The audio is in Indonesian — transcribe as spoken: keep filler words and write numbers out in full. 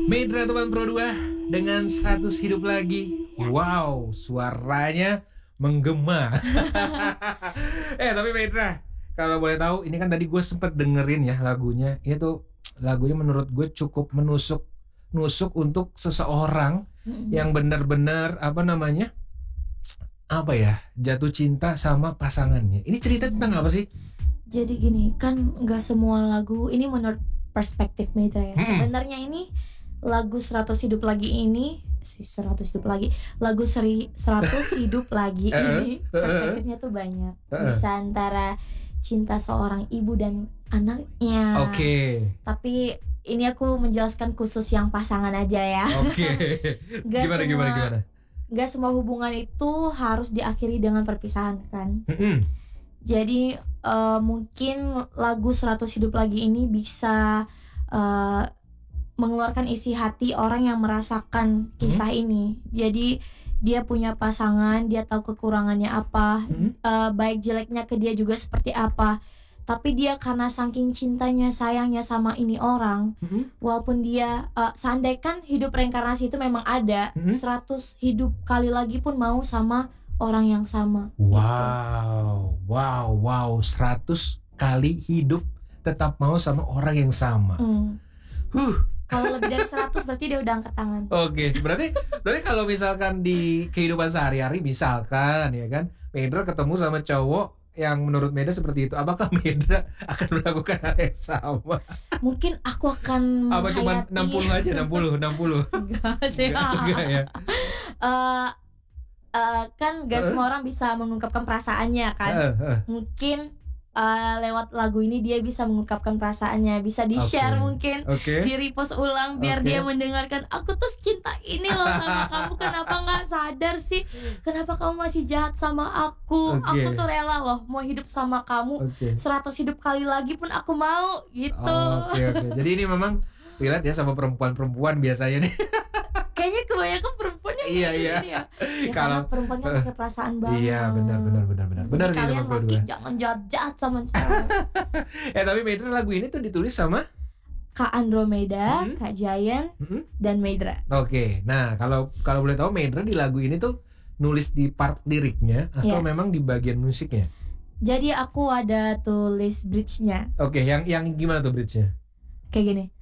Medra teman Pro dua dengan seratus hidup lagi. Wow, suaranya menggema. eh tapi Medra, kalau boleh tahu, ini kan tadi gue sempet dengerin ya lagunya. Itu lagunya menurut gue cukup menusuk nusuk untuk seseorang mm-hmm. yang benar-benar apa namanya apa ya jatuh cinta sama pasangannya. Ini cerita tentang apa sih? Jadi gini, kan nggak semua lagu ini menurut perspektif Medra ya. Hmm. Sebenarnya ini lagu seratus hidup lagi ini seratus hidup lagi lagu seri seratus hidup lagi ini perspektifnya tuh banyak. Bisa antara cinta seorang ibu dan anaknya. Oke. Okay. Tapi ini aku menjelaskan khusus yang pasangan aja ya. Oke. Okay. Gimana semua, gimana gimana? Gak semua hubungan itu harus diakhiri dengan perpisahan kan. Mm-hmm. Jadi uh, mungkin lagu seratus hidup lagi ini bisa uh, mengeluarkan isi hati orang yang merasakan kisah hmm? ini. Jadi dia punya pasangan, dia tahu kekurangannya apa, hmm? uh, baik jeleknya ke dia juga seperti apa. Tapi dia karena saking cintanya, sayangnya sama ini orang, hmm? walaupun dia uh, seandainya hidup reinkarnasi itu memang ada, hmm? seratus hidup kali lagi pun mau sama orang yang sama. Wow, gitu. wow, wow, seratus kali hidup tetap mau sama orang yang sama. Hmm. Huh. Kalau lebih dari seratus berarti dia udah angkat tangan. Oke, okay. berarti berarti kalau misalkan di kehidupan sehari-hari misalkan ya kan, Medra ketemu sama cowok yang menurut Medra seperti itu, apakah Medra akan melakukan hal yang sama? Mungkin aku akan apa cuma enam puluh aja, enam puluh, enam puluh. Enggak sih. Enggak, enggak ya. Uh, uh, kan gak uh. semua orang bisa mengungkapkan perasaannya kan. Uh, uh. Mungkin Uh, lewat lagu ini dia bisa mengungkapkan perasaannya, bisa di-share okay. mungkin, okay. di-repost ulang biar okay. dia mendengarkan, aku tuh cinta ini loh sama kamu, kenapa nggak sadar sih, kenapa kamu masih jahat sama aku, okay. aku tuh rela loh mau hidup sama kamu, okay. seratus hidup kali lagi pun aku mau gitu. Oke okay, oke. Okay. Jadi ini memang relate ya sama perempuan-perempuan biasanya nih. Kayaknya kebanyakan perempuan yang iya iya ya. Ya kalau perempuannya pakai perasaan banget. Iya benar benar benar benar. Benar sih kalian laki jangan jahat-jahat sama cewek. eh tapi Medra lagu ini tuh ditulis sama Kak Andromeda, mm-hmm. Kak Giant, mm-hmm. dan Medra. Oke. Okay. Nah, kalau kalau boleh tahu Medra di lagu ini tuh nulis di part liriknya atau yeah. memang di bagian musiknya? Jadi aku ada tulis bridge-nya. Oke, okay. yang yang gimana tuh bridge-nya? Kayak gini.